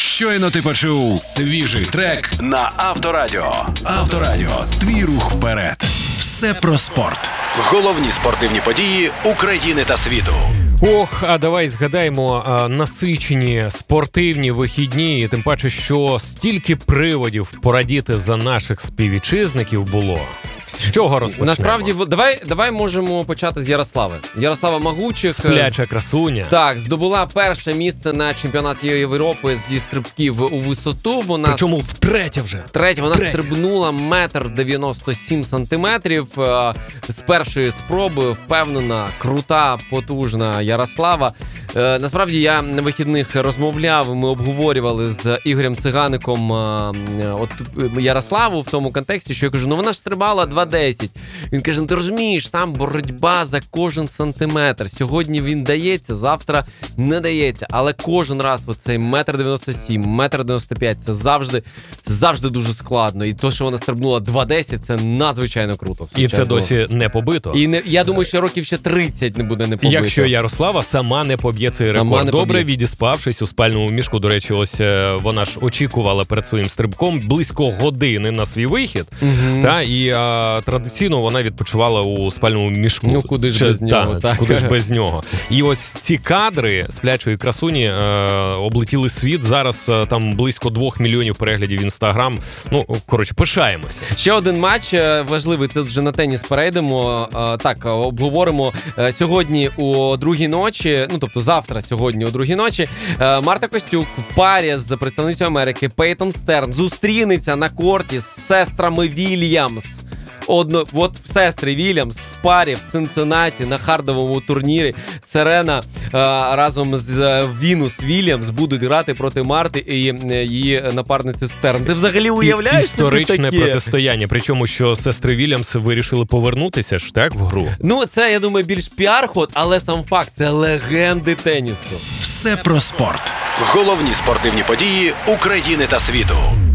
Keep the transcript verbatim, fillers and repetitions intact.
Щойно ти почув свіжий трек на Авторадіо. Авторадіо. Твій рух вперед. Все про спорт. Головні спортивні події України та світу. Ох, а давай згадаємо а, насичені спортивні вихідні, і тим паче, що стільки приводів порадіти за наших співвітчизників було. З чого розпочнемо? Насправді, давай, давай можемо почати з Ярослави. Ярослава Магучих. Спляча красуня. Так, здобула перше місце на чемпіонаті Європи зі стрибків у висоту. Вона Причому втретє вже. Втретє, вона Втретє. стрибнула метр дев'яносто сім сантиметрів. З першої спроби впевнена, крута, потужна Ярослава. Насправді, я на вихідних розмовляв, ми обговорювали з Ігорем Цигаником от Ярославу в тому контексті, що я кажу, ну вона ж стрибала два десять. Він каже, ну ти розумієш, там боротьба за кожен сантиметр. Сьогодні він дається, завтра не дається. Але кожен раз оцей метр дев'яносто сім, метр дев'яносто п'ять, це завжди, це завжди дуже складно. І то, що вона стрибнула два десять, це надзвичайно круто. І це досі не побито. І не, я думаю, що років ще тридцять не буде не побито. Якщо Ярослава сама не поб'є цей Сама рекорд. не Добре поб'є. відіспавшись у спальному мішку. До речі, ось вона ж очікувала перед своїм стрибком близько години на свій вихід. Угу. Та, і а, традиційно вона відпочивала у спальному мішку. Ну, куди ж Чи, без нього, та, так. Куди ж без нього. І ось ці кадри сплячої красуні е, облетіли світ. Зараз е, там близько двох мільйонів переглядів в Інстаграм. Ну, коротше, пишаємося. Ще один матч важливий, це вже на теніс перейдемо. Так, обговоримо сьогодні у другій ночі, ну, тобто завтра сьогодні у другій ночі. Марта Костюк в парі з представницею Америки Пейтон Стерн зустрінеться на корті з сестрами Вільямс. Одно, от сестри Вільямс в парі в Цинциннаті на хардовому турнірі. Серена е, разом з Вінус Вільямс будуть грати проти Марти і е, її напарниці Стерн. Ти взагалі уявляєш історичне таке? протистояння. Причому, що сестри Вільямс вирішили повернутися ж, так, в гру? Ну, це, я думаю, більш піар-ход, але сам факт, це легенди тенісу. Все про спорт. Головні спортивні події України та світу.